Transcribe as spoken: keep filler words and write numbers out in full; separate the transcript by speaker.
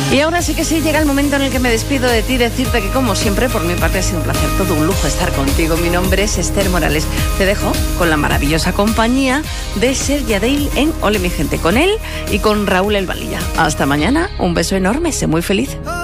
Speaker 1: Y ahora sí que sí, llega el momento en el que me despido de ti, decirte que como siempre, por mi parte ha sido un placer, todo un lujo estar contigo. Mi nombre es Esther Morales. Te dejo con la maravillosa compañía de Sergi Adale en Ole mi gente, con él y con Raúl El Valilla. Hasta mañana, un beso enorme, sé muy feliz.